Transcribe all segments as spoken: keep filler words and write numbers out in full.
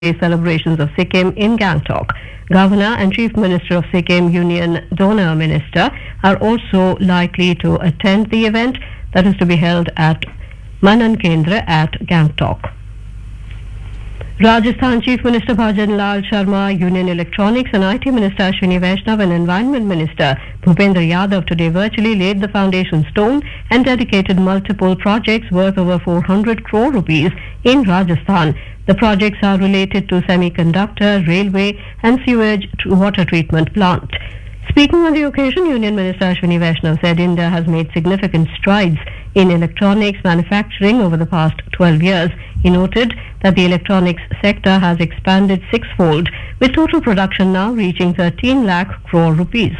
Day celebrations of Sikkim in Gangtok. Governor and Chief Minister of Sikkim Union Donor Minister are also likely to attend the event that is to be held at Manan Kendra at Gangtok. Rajasthan Chief Minister Bhajan Lal Sharma, Union Electronics and I T Minister Ashwini Vaishnav and Environment Minister Bhupendra Yadav today virtually laid the foundation stone and dedicated multiple projects worth over four hundred crore rupees in Rajasthan. The projects are related to semiconductor, railway and sewage water treatment plant. Speaking on the occasion, Union Minister Ashwini Vaishnav said India has made significant strides in electronics manufacturing over the past twelve years. He noted that the electronics sector has expanded sixfold, with total production now reaching thirteen lakh crore rupees.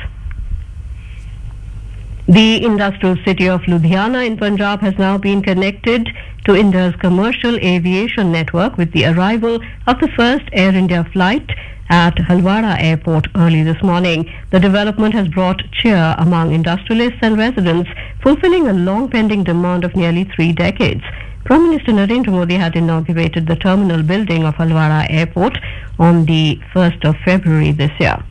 The industrial city of Ludhiana in Punjab has now been connected to India's commercial aviation network with the arrival of the first Air India flight at Halwara Airport early this morning. The development has brought cheer among industrialists and residents, fulfilling a long-pending demand of nearly three decades. Prime Minister Narendra Modi had inaugurated the terminal building of Halwara Airport on the first of February this year.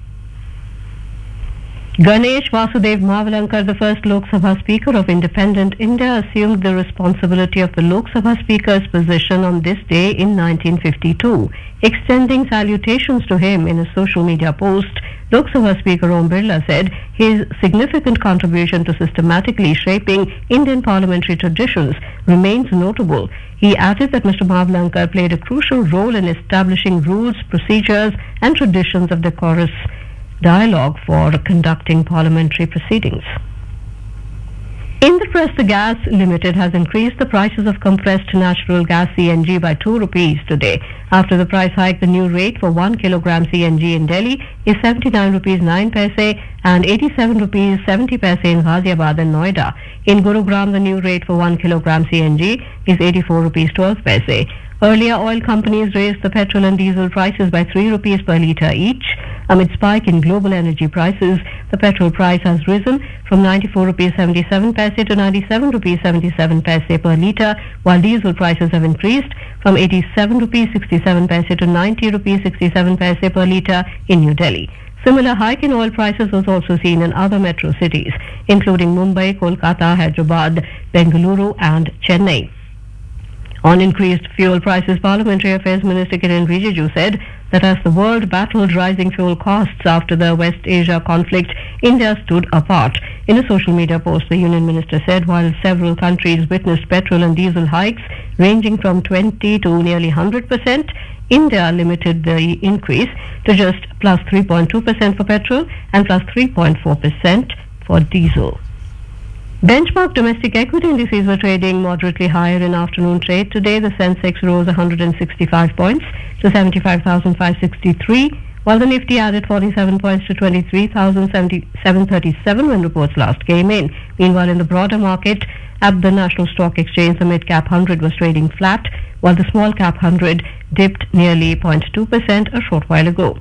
Ganesh Vasudev Mavalankar, the first Lok Sabha Speaker of Independent India, assumed the responsibility of the Lok Sabha Speaker's position on this day in nineteen fifty-two. Extending salutations to him in a social media post, Lok Sabha Speaker Om Birla said his significant contribution to systematically shaping Indian parliamentary traditions remains notable. He added that Mister Mavalankar played a crucial role in establishing rules, procedures and traditions of decorous dialogue for conducting parliamentary proceedings. Indraprastha Gas Limited has increased the prices of compressed natural gas C N G by two rupees today. After the price hike, the new rate for one kilogram C N G in Delhi is seventy-nine rupees nine paise and eighty-seven rupees seventy paise in Ghaziabad and Noida. In Gurugram, the new rate for one kilogram C N G is eighty-four rupees twelve paise. Earlier, oil companies raised the petrol and diesel prices by three rupees per litre each. Amid spike in global energy prices, the petrol price has risen from ninety-four rupees seventy-seven paise to ninety-seven rupees seventy-seven paise per litre, while diesel prices have increased from eighty-seven rupees sixty-seven paise to ninety rupees sixty-seven paise per litre in New Delhi. Similar hike in oil prices was also seen in other metro cities, including Mumbai, Kolkata, Hyderabad, Bengaluru and Chennai. On increased fuel prices, Parliamentary Affairs Minister Kiren Rijiju said that as the world battled rising fuel costs after the West Asia conflict, India stood apart. In a social media post, the Union Minister said while several countries witnessed petrol and diesel hikes ranging from twenty to nearly one hundred percent, India limited the increase to just plus three point two percent for petrol and plus three point four percent for diesel. Benchmark domestic equity indices were trading moderately higher in afternoon trade today. The Sensex rose one hundred sixty-five points to seventy-five thousand five hundred sixty-three, while the Nifty added forty-seven points to twenty-three thousand seven hundred thirty-seven when reports last came in. Meanwhile, in the broader market, at the National Stock Exchange, the mid-cap one hundred was trading flat, while the small-cap one hundred dipped nearly zero point two percent a short while ago.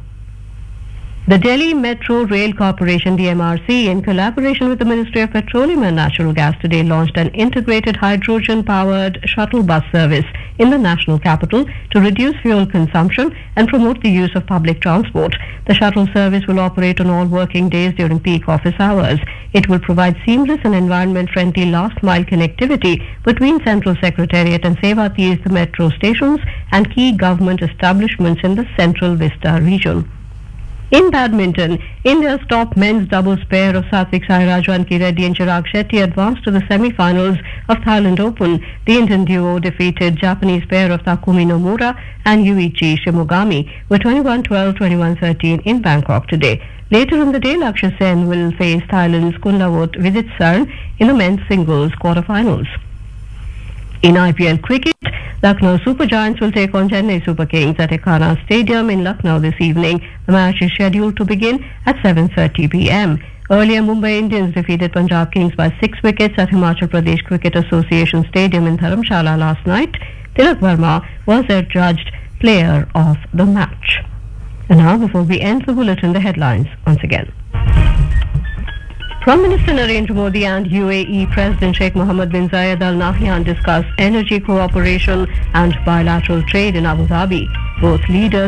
The Delhi Metro Rail Corporation D M R C, in collaboration with the Ministry of Petroleum and Natural Gas, today launched an integrated hydrogen-powered shuttle bus service in the national capital to reduce fuel consumption and promote the use of public transport. The shuttle service will operate on all working days during peak office hours. It will provide seamless and environment-friendly last-mile connectivity between Central Secretariat and Sevatis, the metro stations, and key government establishments in the Central Vista region. In badminton, India's top men's doubles pair of Satvik Sairaj, Ranki Reddy and Chirag Shetty advanced to the semi-finals of Thailand Open. The Indian duo defeated Japanese pair of Takumi Nomura and Yuichi Shimogami with twenty-one twelve, twenty-one thirteen in Bangkok today. Later in the day, Lakshya Sen will face Thailand's Kunlavut Viditsarn in the men's singles quarterfinals. In I P L cricket, Lucknow Super Giants will take on Chennai Super Kings at Ekana Stadium in Lucknow this evening. The match is scheduled to begin at seven thirty p m Earlier, Mumbai Indians defeated Punjab Kings by six wickets at Himachal Pradesh Cricket Association Stadium in Dharamshala last night. Tilak Verma was adjudged player of the match. And now, before we end the bulletin, the headlines once again. Prime Minister Narendra Modi and U A E President Sheikh Mohammed bin Zayed Al Nahyan discussed energy cooperation and bilateral trade in Abu Dhabi. Both leaders